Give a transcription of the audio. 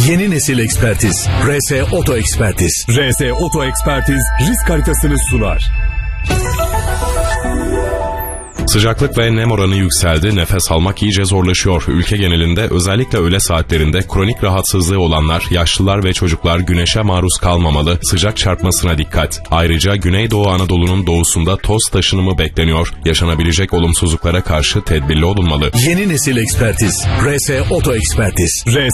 Yeni nesil ekspertiz. RS Oto Ekspertiz. RS Oto Ekspertiz risk haritasını sunar. Sıcaklık ve nem oranı yükseldi, nefes almak iyice zorlaşıyor. Ülke genelinde özellikle öğle saatlerinde kronik rahatsızlığı olanlar, yaşlılar ve çocuklar güneşe maruz kalmamalı, sıcak çarpmasına dikkat. Ayrıca Güneydoğu Anadolu'nun doğusunda toz taşınımı bekleniyor. Yaşanabilecek olumsuzluklara karşı tedbirli olunmalı. Yeni nesil ekspertiz. RS Oto Ekspertiz. RS